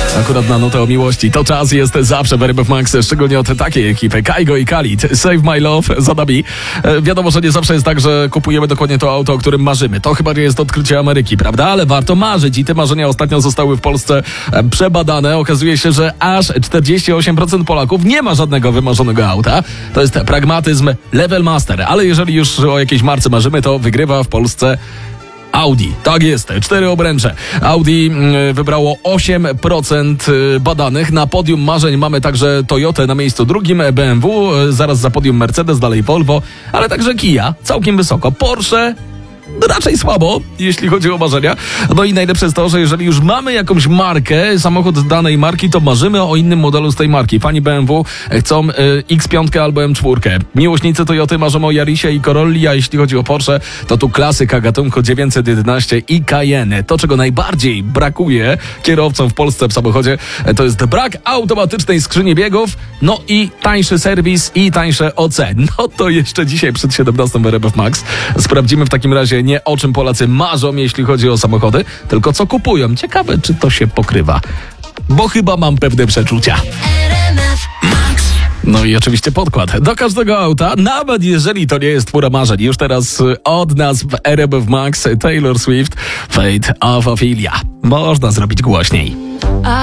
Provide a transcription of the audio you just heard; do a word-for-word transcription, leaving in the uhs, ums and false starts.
Akurat na nutę o miłości. To czas jest zawsze w R M F Max, szczególnie od takiej ekipy. Kaigo i Khalid. Save My Love za nami. E, wiadomo, że nie zawsze jest tak, że kupujemy dokładnie to auto, o którym marzymy. To chyba nie jest odkrycie Ameryki, prawda? Ale warto marzyć i te marzenia ostatnio zostały w Polsce e, przebadane. Okazuje się, że aż czterdzieści osiem procent Polaków nie ma żadnego wymarzonego auta. To jest pragmatyzm level master. Ale jeżeli już o jakiejś marce marzymy, to wygrywa w Polsce Audi. Tak jest, cztery obręcze. Audi y, wybrało osiem procent badanych. Na podium marzeń mamy także Toyotę na miejscu drugim, B M W, y, zaraz za podium Mercedes, dalej Volvo, ale także Kia, całkiem wysoko. Porsche raczej słabo, jeśli chodzi o marzenia. No i najlepsze jest to, że jeżeli już mamy jakąś markę, samochód danej marki, to marzymy o innym modelu z tej marki. Fani B M W chcą y, X pięć albo M cztery. Miłośnicy Toyoty marzą o Yarisie i Corolli, a jeśli chodzi o Porsche, to tu klasyka gatunku dziewięćset jedenaście i Cayenne. To, czego najbardziej brakuje kierowcom w Polsce w samochodzie, to jest brak automatycznej skrzyni biegów, no i tańszy serwis i tańsze O C. No to jeszcze dzisiaj przed siedemnastą w R M F Max sprawdzimy w takim razie nie o czym Polacy marzą, jeśli chodzi o samochody, tylko co kupują. Ciekawe, czy to się pokrywa. Bo chyba mam pewne przeczucia. No i oczywiście podkład do każdego auta, nawet jeżeli to nie jest twóra marzeń. Już teraz od nas w R M F Max Taylor Swift, Fate of Ophelia. Można zrobić głośniej.